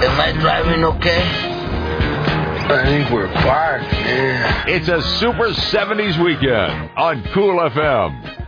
Am I driving okay? I think we're parked, man. It's a Super 70s weekend on Cool FM.